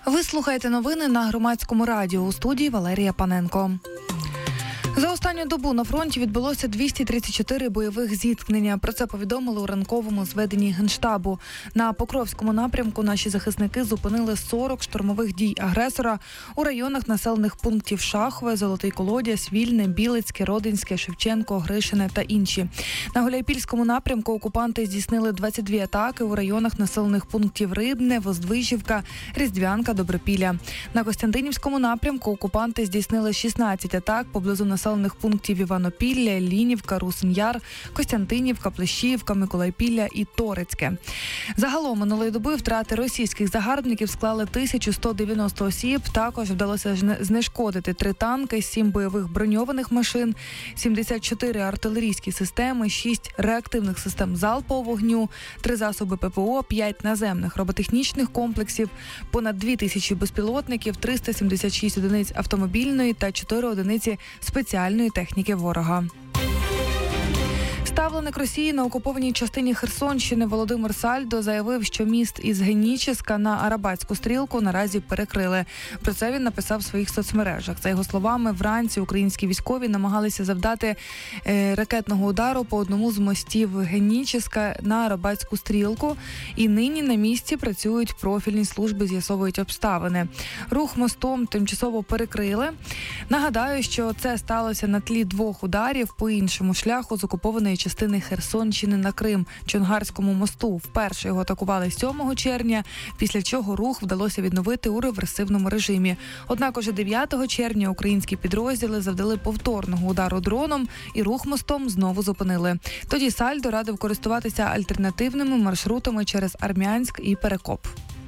Ви слухаєте новини на Громадському радіо, у студії Валерія Паненко. За останню добу на фронті відбулося 234 бойових зіткнення. Про це повідомили у ранковому зведенні Генштабу. На Покровському напрямку наші захисники зупинили 40 штурмових дій агресора у районах населених пунктів Шахове, Золотий Колодязь, Вільне, Білицьке, Родинське, Шевченко, Гришине та інші. На Гуляйпільському напрямку окупанти здійснили 22 атаки у районах населених пунктів Рибне, Воздвижівка, Різдвянка, Добропілля. На Костянтинівському напрямку окупанти здійснили 16 атак поблизу населених пунктів Іванопілля, Лінівка, Русин-Яр, Костянтинівка, Плещіївка, Миколайпілля і Торецьке. Загалом минулої доби втрати російських загарбників склали 1190 осіб. Також вдалося знешкодити 3 танки, 7 бойових броньованих машин, 74 артилерійські системи, 6 реактивних систем залпового вогню, 3 засоби ППО, 5 наземних роботехнічних комплексів, понад 2000 безпілотників, 376 одиниць автомобільної та 4 одиниці спеціальної техніки ворога. Ставленик Росії на окупованій частині Херсонщини Володимир Сальдо заявив, що міст із Геніческа на Арабатську стрілку наразі перекрили. Про це він написав в своїх соцмережах. За його словами, вранці українські військові намагалися завдати ракетного удару по одному з мостів Геніческа на Арабатську стрілку. І нині на місці працюють профільні служби, з'ясовують обставини. Рух мостом тимчасово перекрили. Нагадаю, що це сталося на тлі 2 ударів по іншому шляху з окупованої частини Херсонщини на Крим, Чонгарському мосту. Вперше його атакували 7 червня, після чого рух вдалося відновити у реверсивному режимі. Однак уже 9 червня українські підрозділи завдали повторного удару дроном і рух мостом знову зупинили. Тоді Сальдо радив користуватися альтернативними маршрутами через Армянськ і Перекоп.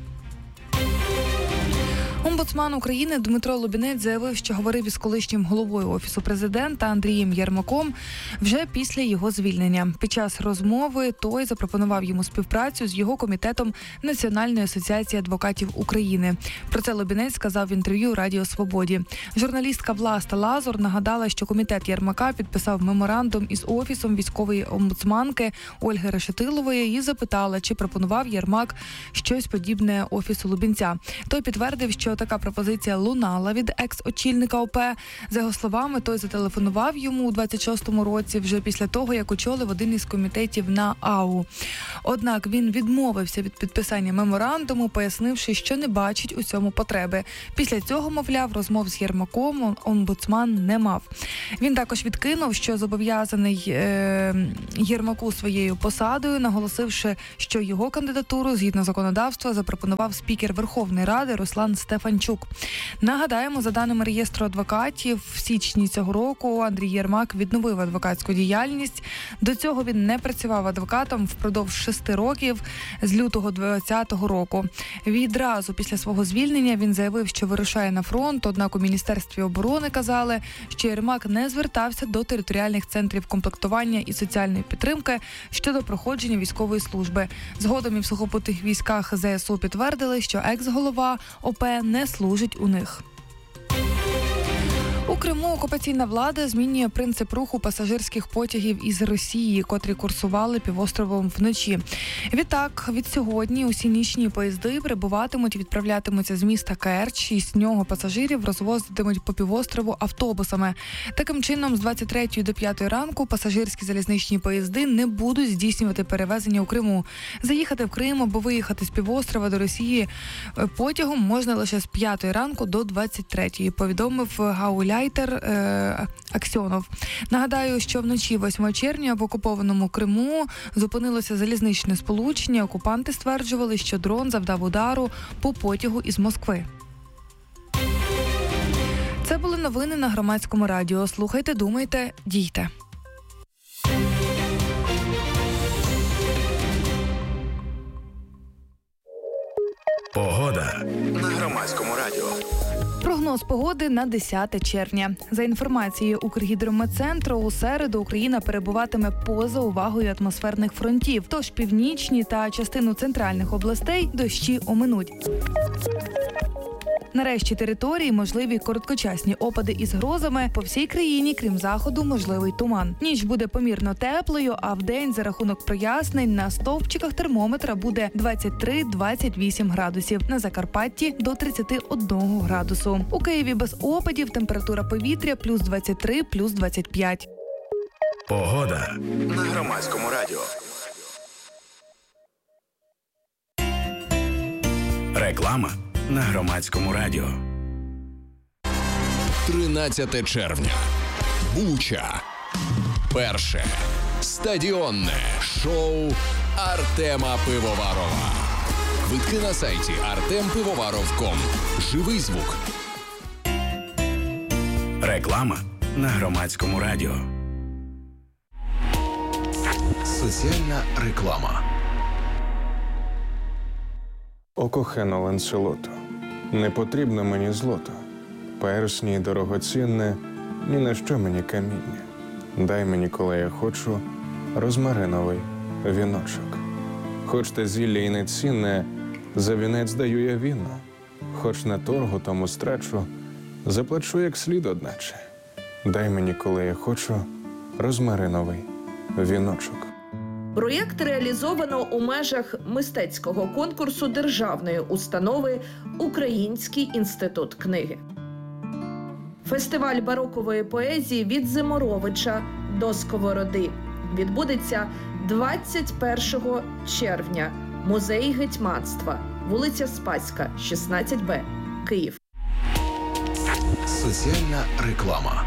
Омбудсман України Дмитро Лубінець заявив, що говорив із колишнім головою Офісу Президента Андрієм Єрмаком вже після його звільнення. Під час розмови той запропонував йому співпрацю з його комітетом Національної асоціації адвокатів України. Про це Лубінець сказав в інтерв'ю Радіо Свободі. Журналістка Власта Лазур нагадала, що комітет Єрмака підписав меморандум із Офісом військової омбудсманки Ольги Решетилової і запитала, чи пропонував Єрмак щось подібне Офісу Лубінця. Той підтвердив, що така пропозиція лунала від екс-очільника ОП. За його словами, той зателефонував йому у 26-му році, вже після того, як очолив один із комітетів на АУ. Однак він відмовився від підписання меморандуму, пояснивши, що не бачить у цьому потреби. Після цього, мовляв, розмов з Єрмаком омбудсман не мав. Він також відкинув, що зобов'язаний Єрмаку своєю посадою, наголосивши, що його кандидатуру, згідно законодавства, запропонував спікер Верховної Ради Руслан Стефанчук. Нагадаємо, за даними реєстру адвокатів, в січні цього року Андрій Єрмак відновив адвокатську діяльність. До цього він не працював адвокатом впродовж 6 років з лютого 2020 року. Відразу після свого звільнення він заявив, що вирушає на фронт, однак у Міністерстві оборони казали, що Єрмак не звертався до територіальних центрів комплектування і соціальної підтримки щодо проходження військової служби. Згодом і в сухопутних військах ЗСУ підтвердили, що екс-голова ОП не служить у них. У Криму окупаційна влада змінює принцип руху пасажирських потягів із Росії, котрі курсували півостровом вночі. Відтак, від сьогодні усі нічні поїзди прибуватимуть і відправлятимуться з міста Керч, і з нього пасажирів розвозитимуть по півострову автобусами. Таким чином, з 23 до 5 ранку пасажирські залізничні поїзди не будуть здійснювати перевезення у Криму. Заїхати в Крим або виїхати з півострова до Росії потягом можна лише з 5 ранку до 23, повідомив Гауляйтер Аксьонов. Нагадаю, що вночі 8 червня в окупованому Криму зупинилося залізничне сполучення. Окупанти стверджували, що дрон завдав удару по потягу із Москви. Це були новини на Громадському радіо. Слухайте, думайте, дійте. Погода на Громадському радіо. Прогноз погоди на 10 червня. За інформацією Укргідрометцентру, у середу Україна перебуватиме поза увагою атмосферних фронтів. Тож північні та частину центральних областей дощі оминуть. Нарешті території можливі короткочасні опади із грозами. По всій країні, крім заходу, можливий туман. Ніч буде помірно теплою, а вдень за рахунок прояснень на стовпчиках термометра буде 23-28 градусів. На Закарпатті – до 31 градусу. У Києві без опадів, температура повітря плюс 23, плюс 25. Погода на Громадському радіо. Реклама на Громадському радіо. 13 червня. Буча. Перше стадіонне шоу Артема Пивоварова. Квитки на сайті artempivovаров.com. Живий звук. Реклама на Громадському радіо. Соціальна реклама. О кохано Ланселото, не потрібно мені злото, персні дорогоцінне, ні на що мені каміння. Дай мені, коли я хочу, розмариновий віночок. Хоч те зілля і не цінне, за вінець даю я віно. Хоч на торгу тому страчу, заплачу як слід одначе. Дай мені, коли я хочу, розмариновий віночок. Проєкт реалізовано у межах мистецького конкурсу державної установи «Український інститут книги». Фестиваль барокової поезії «Від Зиморовича до Сковороди» відбудеться 21 червня. Музей гетьманства, вулиця Спаська, 16Б, Київ. Соціальна реклама.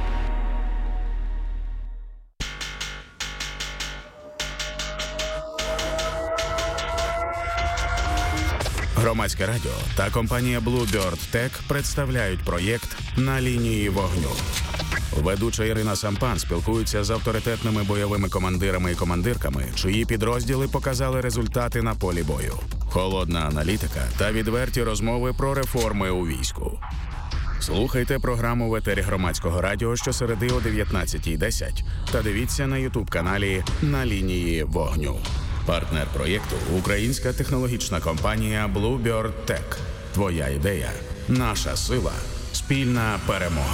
Громадське радіо та компанія Bluebird Tech представляють проєкт «На лінії вогню». Ведуча Ірина Сампан спілкується з авторитетними бойовими командирами і командирками, чиї підрозділи показали результати на полі бою. Холодна аналітика та відверті розмови про реформи у війську. Слухайте програму в етері Громадського радіо щосереди о 19:10 та дивіться на YouTube-каналі «На лінії вогню». Партнер проєкту – українська технологічна компанія Bluebird Tech. Твоя ідея – наша сила, спільна перемога.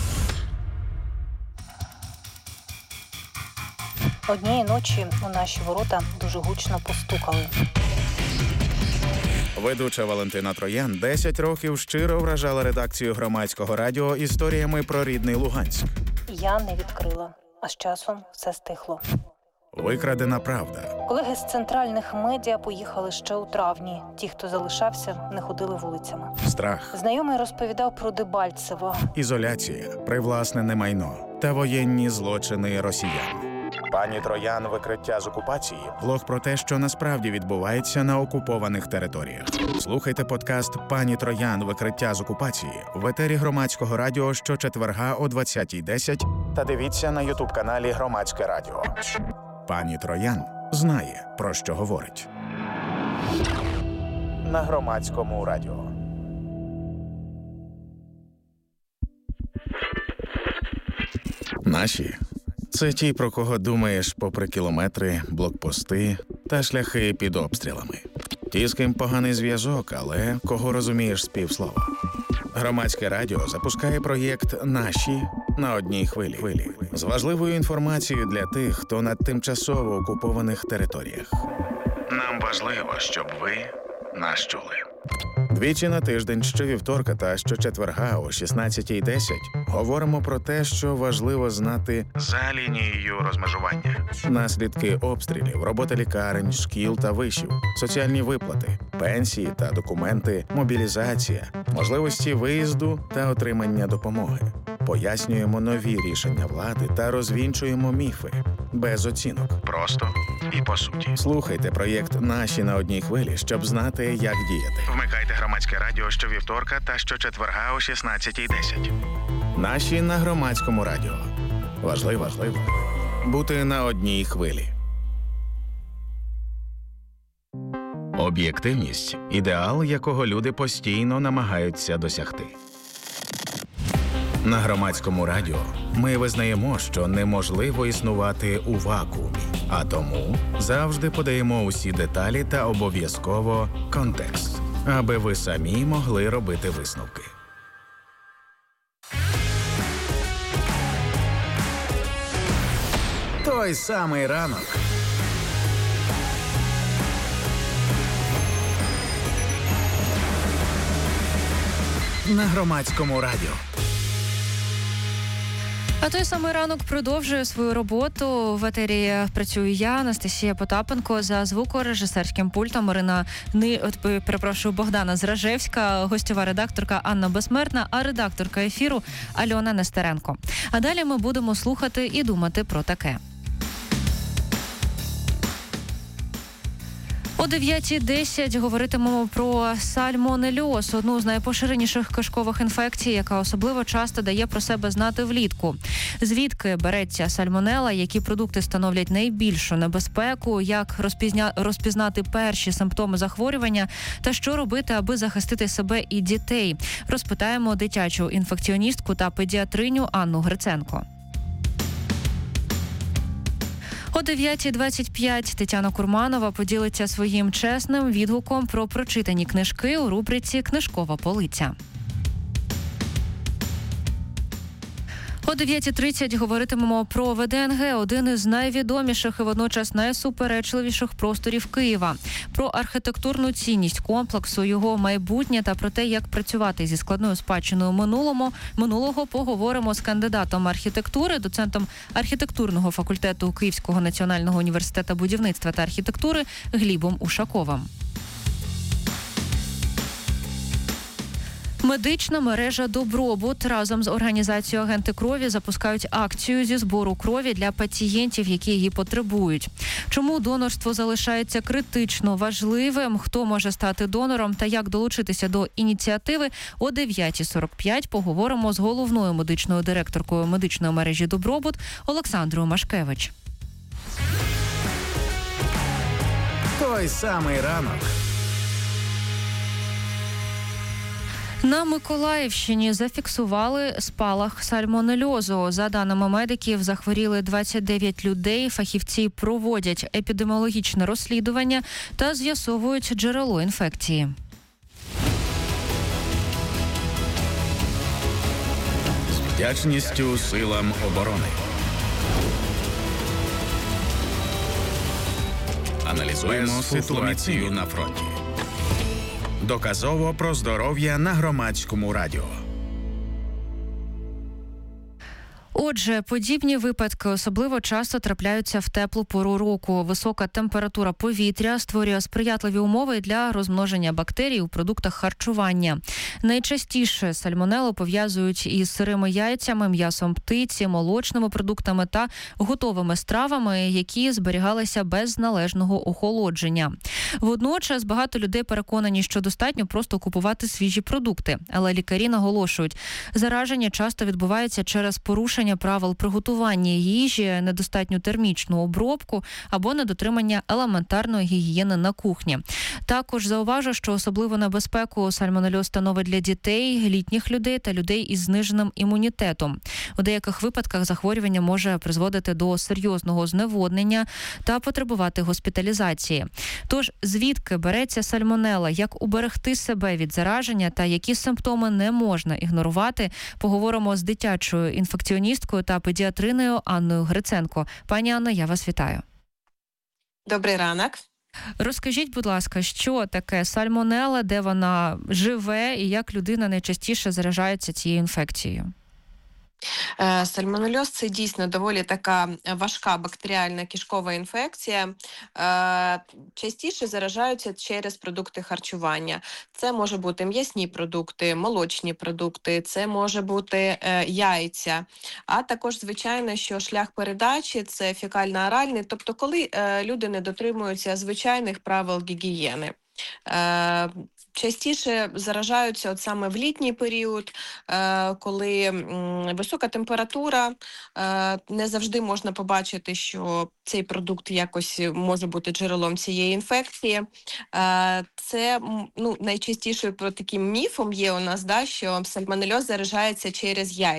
Однієї ночі у наші ворота дуже гучно постукали. Ведуча Валентина Троян 10 років щиро вражала редакцію Громадського радіо історіями про рідний Луганськ. Я не відкрила, а з часом все стихло. Викрадена правда. Колеги з центральних медіа поїхали ще у травні. Ті, хто залишався, не ходили вулицями. Страх. Знайомий розповідав про Дебальцево. Ізоляція, привласнене майно та воєнні злочини росіян. Пані Троян «Викриття з окупації» – влог про те, що насправді відбувається на окупованих територіях. Слухайте подкаст «Пані Троян. Викриття з окупації» в етері Громадського радіо щочетверга о 20:10 та дивіться на YouTube-каналі Громадське радіо. Пані Троян знає, про що говорить. На Громадському радіо. Наші – це ті, про кого думаєш попри кілометри, блокпости та шляхи під обстрілами. Ті, з ким поганий зв'язок, але кого розумієш з півслова. Громадське радіо запускає проєкт «Наші» на одній хвилі. З важливою інформацією для тих, хто на тимчасово окупованих територіях. Нам важливо, щоб ви нас чули. Двічі на тиждень, щовівторка та щочетверга о 16:10 говоримо про те, що важливо знати за лінією розмежування. Наслідки обстрілів, робота лікарень, шкіл та вишів, соціальні виплати, пенсії та документи, мобілізація, можливості виїзду та отримання допомоги. Пояснюємо нові рішення влади та розвінчуємо міфи. Без оцінок. Просто і по суті. Слухайте проєкт «Наші» на одній хвилі, щоб знати, як діяти. Вмикайте Громадське радіо щовівторка та щочетверга о 16:10. «Наші» на Громадському радіо. Важливо бути на одній хвилі. Об'єктивність – ідеал, якого люди постійно намагаються досягти. На Громадському радіо ми визнаємо, що неможливо існувати у вакуумі, а тому завжди подаємо усі деталі та обов'язково контекст. аби ви самі могли робити висновки. Той самий ранок. На Громадському радіо. А той самий ранок продовжує свою роботу. В етері працюю я, Анастасія Потапенко, за звукорежисерським пультом Богдана Зражевська, гостьова редакторка Анна Безсмертна, а редакторка ефіру Альона Нестеренко. А далі ми будемо слухати і думати про таке. О 9:10 говоритимемо про сальмонельоз, одну з найпоширеніших кишкових інфекцій, яка особливо часто дає про себе знати влітку. Звідки береться сальмонела, які продукти становлять найбільшу небезпеку, як розпізнати перші симптоми захворювання та що робити, аби захистити себе і дітей. Розпитаємо дитячу інфекціоністку та педіатриню Анну Гриценко. О 9:25 Тетяна Курманова поділиться своїм чесним відгуком про прочитані книжки у рубриці «Книжкова полиця». О 9:30 говоритимемо про ВДНГ, один із найвідоміших і водночас найсуперечливіших просторів Києва, про архітектурну цінність комплексу, його майбутнє та про те, як працювати зі складною спадщиною минулого поговоримо з кандидатом архітектури, доцентом архітектурного факультету Київського національного університету будівництва та архітектури Глібом Ушаковим. Медична мережа «Добробут» разом з організацією «Агенти крові» запускають акцію зі збору крові для пацієнтів, які її потребують. Чому донорство залишається критично важливим, хто може стати донором та як долучитися до ініціативи, о 9:45 поговоримо з головною медичною директоркою медичної мережі «Добробут» Олександрою Машкевич. Той самий ранок. На Миколаївщині зафіксували спалах сальмонельозу. За даними медиків, захворіли 29 людей. Фахівці проводять епідеміологічне розслідування та з'ясовують джерело інфекції. З вдячністю силам оборони. Аналізуємо ситуацію на фронті. Доказово про здоров'я на Громадському радіо. Отже, подібні випадки особливо часто трапляються в теплу пору року. Висока температура повітря створює сприятливі умови для розмноження бактерій у продуктах харчування. Найчастіше сальмонелу пов'язують із сирими яйцями, м'ясом птиці, молочними продуктами та готовими стравами, які зберігалися без належного охолодження. Водночас багато людей переконані, що достатньо просто купувати свіжі продукти. Але лікарі наголошують, зараження часто відбувається через порушення правил приготування їжі, недостатню термічну обробку або недотримання елементарної гігієни на кухні. Також зауважу, що особливу небезпеку сальмонельоз становить для дітей, літніх людей та людей із зниженим імунітетом. У деяких випадках захворювання може призводити до серйозного зневоднення та потребувати госпіталізації. Тож, звідки береться сальмонела, як уберегти себе від зараження та які симптоми не можна ігнорувати, поговоримо з дитячою інфекціоністкою та педіатриною Анною Гриценко. Пані Анно, я вас вітаю. Добрий ранок. Розкажіть, будь ласка, що таке сальмонела, де вона живе і як людина найчастіше заражається цією інфекцією? Сальмонельоз – це дійсно доволі така важка бактеріальна кишкова інфекція. Частіше заражаються через продукти харчування. Це може бути м'ясні продукти, молочні продукти, це може бути яйця. А також, звичайно, що шлях передачі – це фекально-оральний, тобто коли люди не дотримуються звичайних правил гігієни. Частіше заражаються от саме в літній період, коли висока температура, не завжди можна побачити, що цей продукт якось може бути джерелом цієї інфекції. Це найчастішою таким міфом є у нас, що сальмонельоз заражається через яйця.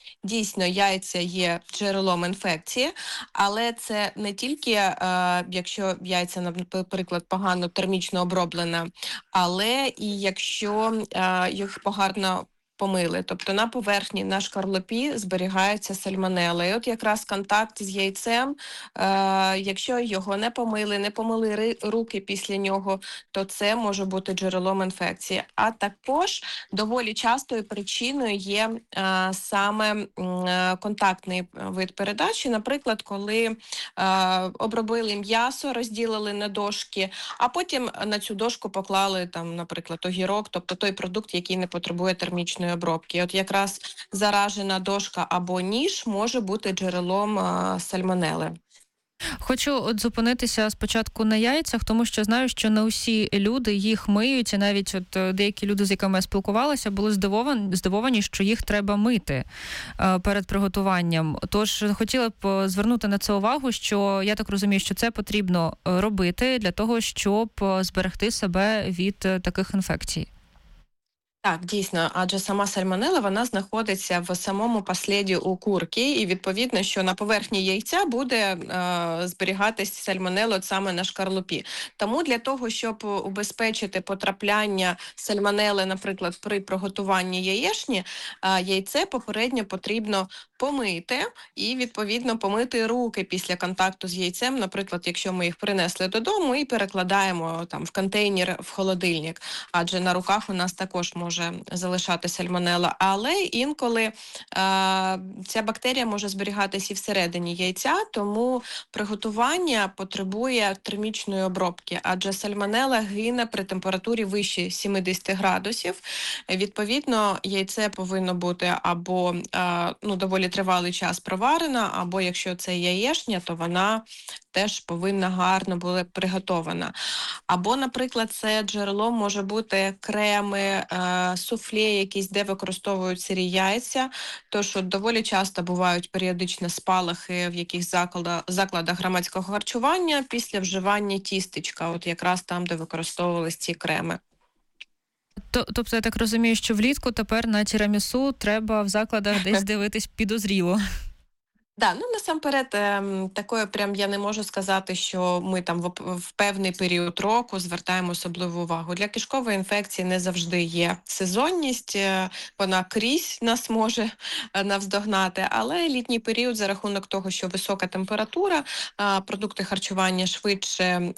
Дійсно, яйця є джерелом інфекції, але це не тільки, якщо яйця, наприклад, погано термічно оброблена, але і якщо їх погано помили. Тобто на поверхні, на шкарлупі зберігається сальмонелла. І от якраз контакт з яйцем, якщо його не помили руки після нього, то це може бути джерелом інфекції. А також доволі частою причиною є саме контактний вид передачі. Наприклад, коли обробили м'ясо, розділили на дошки, а потім на цю дошку поклали, там, наприклад, огірок, тобто той продукт, який не потребує термічної обробки. От якраз заражена дошка або ніж може бути джерелом сальмонели. Хочу зупинитися спочатку на яйцях, тому що знаю, що не усі люди їх миють, і навіть деякі люди, з якими я спілкувалася, були здивовані, що їх треба мити перед приготуванням. Тож хотіла б звернути на це увагу, що я так розумію, що це потрібно робити для того, щоб зберегти себе від таких інфекцій. Так, дійсно, адже сама сальмонелла, вона знаходиться в самому посліді у курки, і відповідно, що на поверхні яйця буде зберігатись сальмонелла саме на шкарлупі. Тому для того, щоб убезпечити потрапляння сальмонели, наприклад, при приготуванні яєчні, яйце попередньо потрібно помити і, відповідно, помити руки після контакту з яйцем, наприклад, якщо ми їх принесли додому і перекладаємо там в контейнер, в холодильник, адже на руках у нас також може залишати сальмонелла, але інколи ця бактерія може зберігатися і всередині яйця, тому приготування потребує термічної обробки, адже сальмонелла гине при температурі вище 70 градусів. Відповідно, яйце повинно бути або доволі тривалий час проварена, або якщо це яєчня, то вона теж повинна гарно бути приготована. Або, наприклад, це джерело може бути креми, суфле якісь, де використовують сирі яйця, тож доволі часто бувають періодично спалахи в якихось закладах громадського харчування після вживання тістечка, от якраз там, де використовувались ці креми. Тобто я так розумію, що влітку тепер на тірамісу треба в закладах десь дивитись підозріло. Да, насамперед, такое прям я не можу сказати, що ми там в певний період року звертаємо особливу увагу. Для кишкової інфекції не завжди є сезонність, вона крізь нас може навздогнати, але літній період за рахунок того, що висока температура, продукти харчування швидше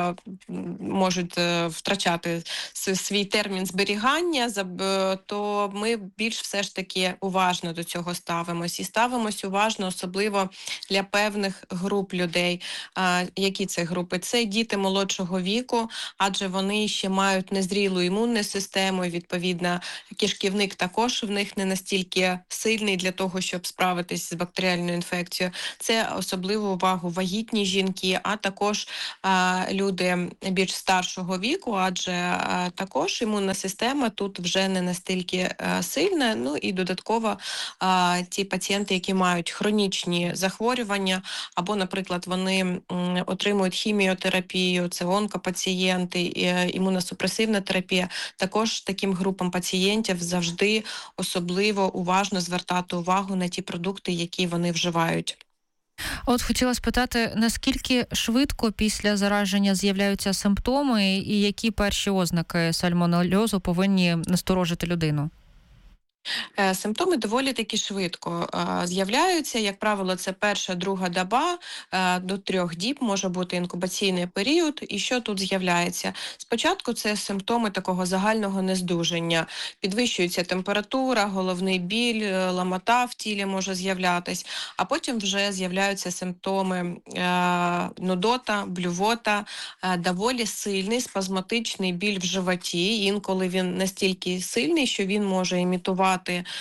можуть втрачати свій термін зберігання, то ми більш все ж таки уважно до цього ставимось. І ставимось уважно, особливо для певних груп людей. Які це групи? Це діти молодшого віку, адже вони ще мають незрілу імунну систему, і, відповідно, кишківник також в них не настільки сильний для того, щоб справитись з бактеріальною інфекцією. Це особливу увагу вагітні жінки, а також люди більш старшого віку, адже також імунна система тут вже не настільки сильна. Ну і додатково ті пацієнти, які мають хронічні захворювання, або, наприклад, вони отримують хіміотерапію, це онкопацієнти, імуносупресивна терапія. Також таким групам пацієнтів завжди особливо уважно звертати увагу на ті продукти, які вони вживають. От хотіла спитати, наскільки швидко після зараження з'являються симптоми і які перші ознаки сальмонельозу повинні насторожити людину? Симптоми доволі таки швидко з'являються. Як правило, це перша, друга доба, до 3 діб може бути інкубаційний період. І що тут з'являється? Спочатку це симптоми такого загального нездужання. Підвищується температура, головний біль, ламота в тілі може з'являтись, а потім вже з'являються симптоми нудота, блювота, доволі сильний спазматичний біль в животі. Інколи він настільки сильний, що він може імітувати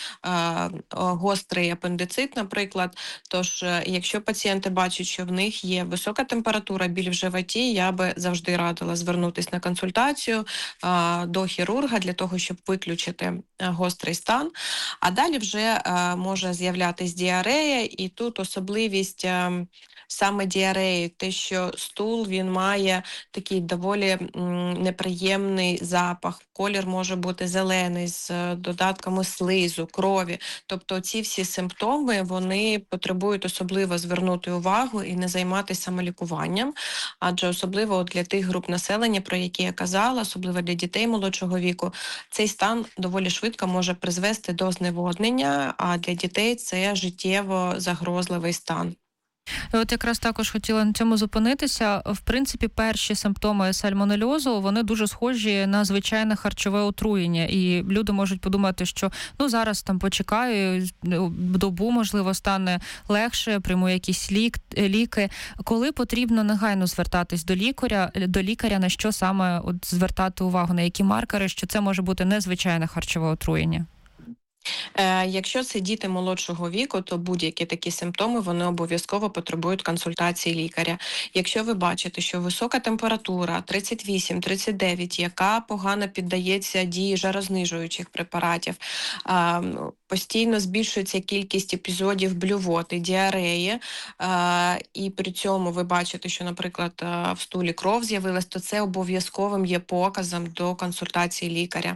гострий апендицит, наприклад. Тож, якщо пацієнти бачать, що в них є висока температура, біль в животі, я би завжди радила звернутися на консультацію до хірурга для того, щоб виключити гострий стан. А далі вже може з'являтися діарея, і тут особливість саме діареї, те, що стул, він має такий доволі неприємний запах. Колір може бути зелений з додатками сиру. слизу, крові. Тобто ці всі симптоми, вони потребують особливо звернути увагу і не займатися самолікуванням, адже особливо для тих груп населення, про які я казала, особливо для дітей молодшого віку, цей стан доволі швидко може призвести до зневоднення, а для дітей це життєво загрозливий стан. І от якраз також хотіла на цьому зупинитися. В принципі, перші симптоми сальмонельозу, вони дуже схожі на звичайне харчове отруєння. І люди можуть подумати, що зараз там почекаю, добу, можливо, стане легше, прийму якісь ліки. Коли потрібно негайно звертатись до лікаря, на що саме звертати увагу, на які маркери, що це може бути незвичайне харчове отруєння? Якщо це діти молодшого віку, то будь-які такі симптоми, вони обов'язково потребують консультації лікаря. Якщо ви бачите, що висока температура 38-39, яка погано піддається дії жарознижуючих препаратів, постійно збільшується кількість епізодів блювоти, діареї, і при цьому ви бачите, що, наприклад, в стулі кров з'явилась, то це обов'язковим є показом до консультації лікаря.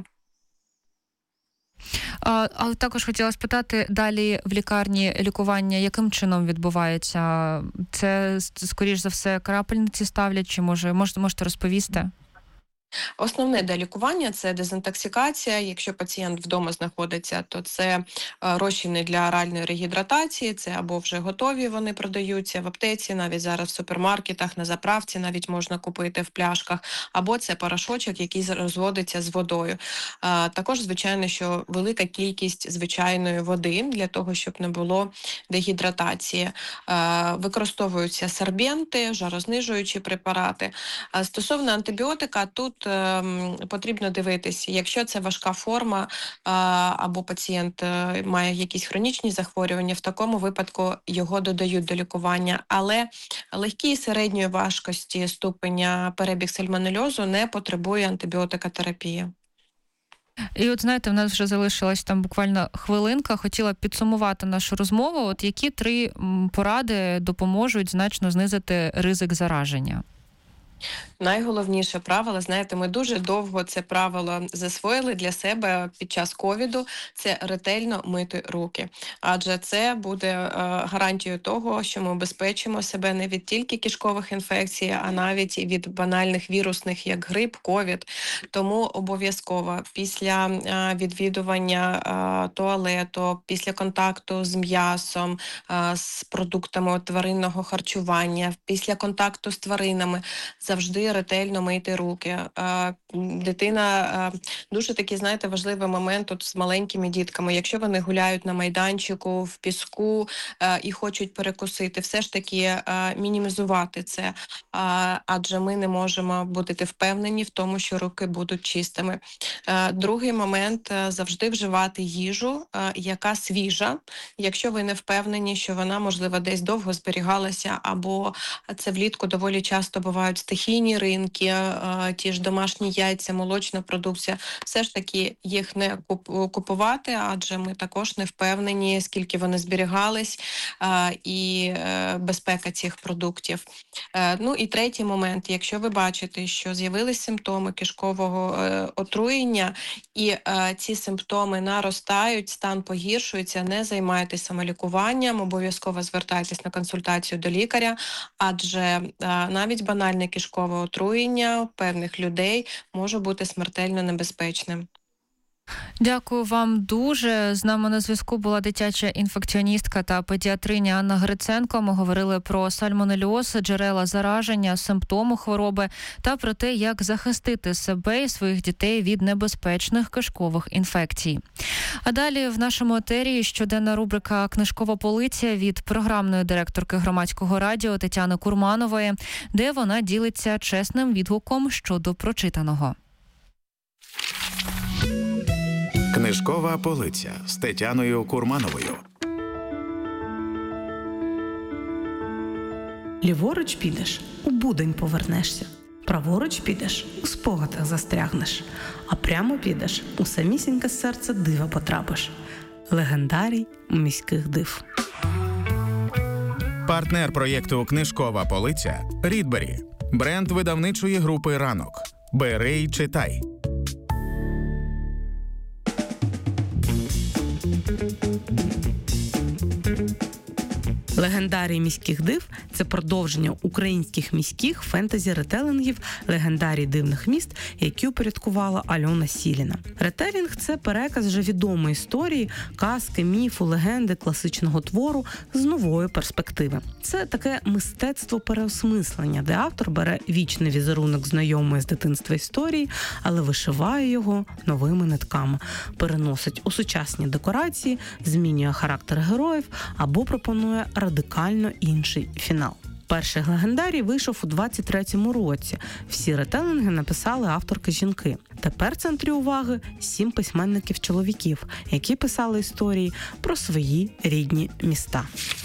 Але також хотіла спитати, далі в лікарні лікування яким чином відбувається? Це, скоріш за все, крапельниці ставлять, чи можете розповісти? Основне для лікування – це дезінтоксикація. Якщо пацієнт вдома знаходиться, то це розчини для оральної регідратації, це або вже готові, вони продаються в аптеці, навіть зараз в супермаркетах, на заправці навіть можна купити в пляшках, або це порошочок, який розводиться з водою. Також, звичайно, що велика кількість звичайної води для того, щоб не було дегідратації. Використовуються сорбенти, жарознижуючі препарати. Стосовно антибіотика, тут потрібно дивитися, якщо це важка форма або пацієнт має якісь хронічні захворювання, в такому випадку його додають до лікування. Але легкій і середньої важкості ступеня перебіг сальмонельозу не потребує антибіотикотерапії. І от, знаєте, в нас вже залишилась там буквально хвилинка. Хотіла підсумувати нашу розмову. От які 3 поради допоможуть значно знизити ризик зараження? Найголовніше правило, знаєте, ми дуже довго це правило засвоїли для себе під час ковіду, це ретельно мити руки. Адже це буде гарантією того, що ми убезпечимо себе не від тільки кишкових інфекцій, а навіть і від банальних вірусних, як грип, ковід. Тому обов'язково після відвідування туалету, після контакту з м'ясом, з продуктами тваринного харчування, після контакту з тваринами, завжди ретельно мийте руки. Дитина, дуже такий, знаєте, важливий момент от з маленькими дітками. Якщо вони гуляють на майданчику, в піску і хочуть перекусити, все ж таки мінімізувати це, адже ми не можемо бути впевнені в тому, що руки будуть чистими. Другий момент – завжди вживати їжу, яка свіжа. Якщо ви не впевнені, що вона, можливо, десь довго зберігалася, або це влітку доволі часто бувають стихійні ринки, ті ж домашні яйця, молочна продукція, все ж таки їх не купувати, адже ми також не впевнені, скільки вони зберігались, і безпека цих продуктів. Ну і третій момент, якщо ви бачите, що з'явились симптоми кишкового отруєння, і ці симптоми наростають, стан погіршується, не займайтеся самолікуванням, обов'язково звертайтесь на консультацію до лікаря, адже навіть банальне кишкове отруєння певних людей може бути смертельно небезпечним. Дякую вам дуже. З нами на зв'язку була дитяча інфекціоністка та педіатриня Анна Гриценко. Ми говорили про сальмонельоз, джерела зараження, симптоми хвороби та про те, як захистити себе і своїх дітей від небезпечних кишкових інфекцій. А далі в нашому етері щоденна рубрика «Книжкова полиця» від програмної директорки Громадського радіо Тетяни Курманової, де вона ділиться чесним відгуком щодо прочитаного. Книжкова полиця з Тетяною Курмановою. Ліворуч підеш – у будень повернешся. Праворуч підеш – у спогадах застрягнеш. А прямо підеш – у самісіньке серце дива потрапиш. Легендарій міських див. Партнер проєкту «Книжкова полиця» – Рідбері. Бренд видавничої групи «Ранок». Бери й читай. Легендарії міських див – це продовження українських міських фентезі-ретелінгів легендарій дивних міст, які упорядкувала Альона Сіліна. Ретелінг – це переказ вже відомої історії, казки, міфу, легенди, класичного твору з нової перспективи. Це таке мистецтво переосмислення, де автор бере вічний візерунок знайомої з дитинства історії, але вишиває його новими нитками, переносить у сучасні декорації, змінює характер героїв або пропонує радикально інший фінал. Перший легендарій вийшов у 23-му році. Всі ретелінги написали авторки-жінки. Тепер в центрі уваги 7 письменників-чоловіків, які писали історії про свої рідні міста.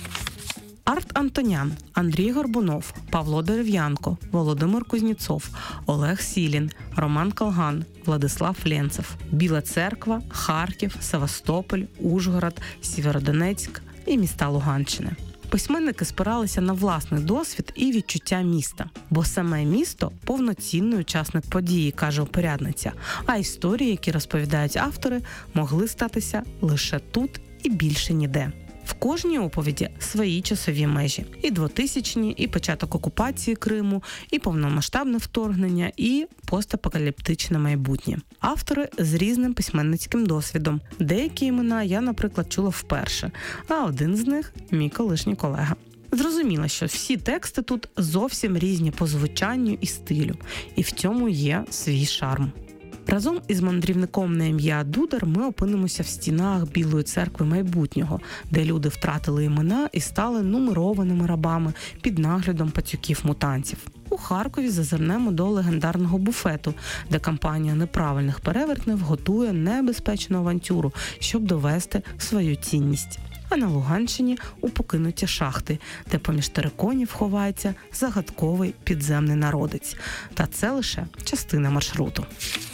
Арт Антонян, Андрій Горбунов, Павло Дерев'янко, Володимир Кузніцов, Олег Сілін, Роман Калган, Владислав Ленцев, Біла Церква, Харків, Севастополь, Ужгород, Сєвєродонецьк і міста Луганщини. Письменники спиралися на власний досвід і відчуття міста, бо саме місто – повноцінний учасник події, каже упорядниця, а історії, які розповідають автори, могли статися лише тут і більше ніде. В кожній оповіді свої часові межі. І 2000-ні, і початок окупації Криму, і повномасштабне вторгнення, і постапокаліптичне майбутнє. Автори з різним письменницьким досвідом. Деякі імена я, наприклад, чула вперше, а один з них – мій колишній колега. Зрозуміло, що всі тексти тут зовсім різні по звучанню і стилю. І в цьому є свій шарм. Разом із мандрівником на ім'я Дудар ми опинимося в стінах Білої церкви майбутнього, де люди втратили імена і стали нумерованими рабами під наглядом пацюків-мутантів. У Харкові зазирнемо до легендарного буфету, де компанія неправильних перевертнів готує небезпечну авантюру, щоб довести свою цінність. А на Луганщині – у покинуті шахти, де поміж териконів ховається загадковий підземний народець. Та це лише частина маршруту.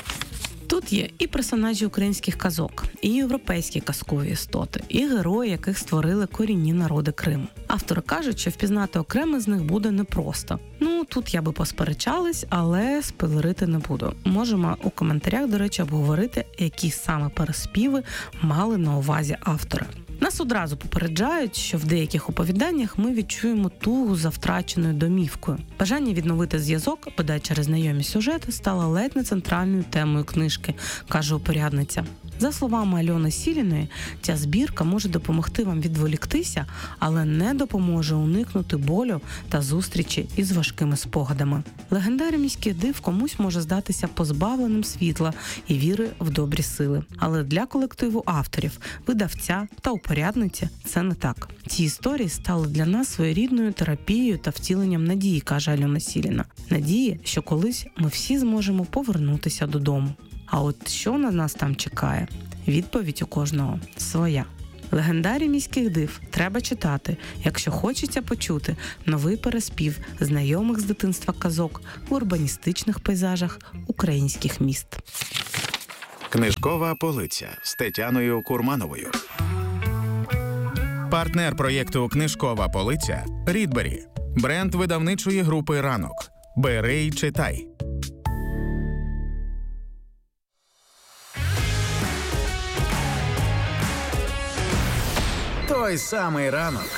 Тут є і персонажі українських казок, і європейські казкові істоти, і герої, яких створили корінні народи Криму. Автори кажуть, що впізнати окреме з них буде непросто. Тут я би посперечалась, але спойлерити не буду. Можемо у коментарях, до речі, обговорити, які саме переспіви мали на увазі автори. Нас одразу попереджають, що в деяких оповіданнях ми відчуємо тугу за втраченою домівкою. Бажання відновити зв'язок, бодай через знайомі сюжети, стало ледь не центральною темою книжки, каже упорядниця. За словами Альони Сіліної, ця збірка може допомогти вам відволіктися, але не допоможе уникнути болю та зустрічі із важкими спогадами. Легендарій міських див комусь може здатися позбавленим світла і віри в добрі сили. Але для колективу авторів, видавця та упорядниці це не так. Ці історії стали для нас своєрідною терапією та втіленням надії, каже Альона Сіліна. Надії, що колись ми всі зможемо повернутися додому. А от що на нас там чекає? Відповідь у кожного своя. Легендарій міських див треба читати, якщо хочеться почути новий переспів знайомих з дитинства казок в урбаністичних пейзажах українських міст. Книжкова полиця з Тетяною Курмановою. Партнер проєкту «Книжкова полиця» – Рідбері. Бренд видавничої групи «Ранок». Бери й читай. Той самий ранок.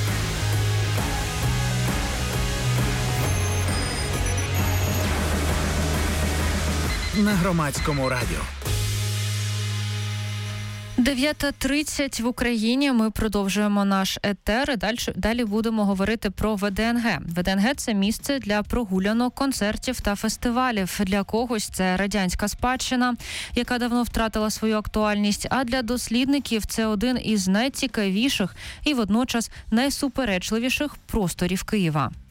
На Громадському радіо. 9:30 в Україні. Ми продовжуємо наш етер. І далі будемо говорити про ВДНГ. ВДНГ – це місце для прогулянок, концертів та фестивалів. Для когось це радянська спадщина, яка давно втратила свою актуальність, а для дослідників це один із найцікавіших і водночас найсуперечливіших просторів Києва.